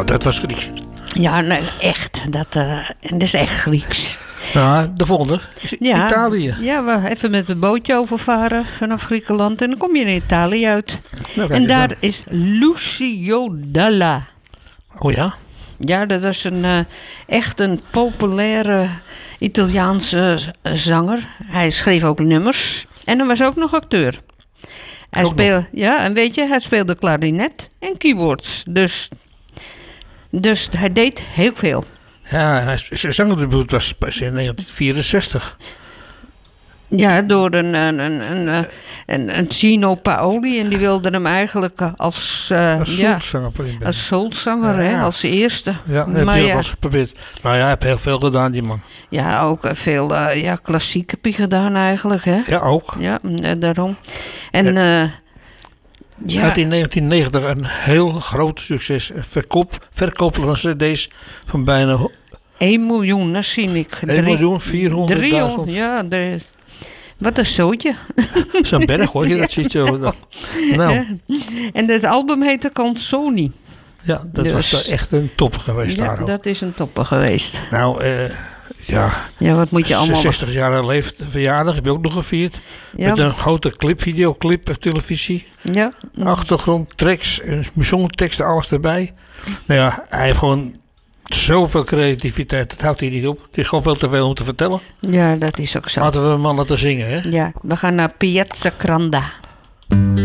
Nou, dat was Grieks. Ja, nee, echt. Dat is echt Grieks. Nou, de volgende is Ja, Italië. Ja, we even met het bootje overvaren vanaf Griekenland. En dan kom je in Italië uit. Nou, kijk En eens daar aan. is Lucio Dalla. Oh ja? Ja, dat was echt een populaire Italiaanse zanger. Hij schreef ook nummers. En hij was ook nog acteur. Hij speelde klarinet en keyboards. Dus hij deed heel veel. Ja, en zijn zangdebuut was pas in 1964. Ja, door een Gino Paoli. En die wilde hem eigenlijk als soulzanger, hè, als eerste. Ja, heb je wel eens geprobeerd. Maar ja, hij heeft heel veel gedaan, die man. Ja, ook veel klassiek heb je gedaan eigenlijk, hè. Ja, ook. Ja, daarom. En Hij had in 1990 een heel groot succes. Verkopen van cd's van bijna 1 miljoen, dat zie ik. 1.400.000. Ja, wat een zootje. Zo'n berg hoor, je dat ziet zo. Nou. En het album heette Canzoni. Ja, dat was daar echt een top geweest daar ook. Dat is een topper geweest. Nou, Ja, wat moet je allemaal... 60 jaar verjaardag heb je ook nog gevierd. Ja. Met een grote videoclip op televisie. Ja. Achtergrond, tracks, songteksten, alles erbij. Nou ja, hij heeft gewoon zoveel creativiteit. Dat houdt hij niet op. Het is gewoon veel te veel om te vertellen. Ja, dat is ook zo. Laten we hem maar laten zingen, hè? Ja, we gaan naar Piazza Granda.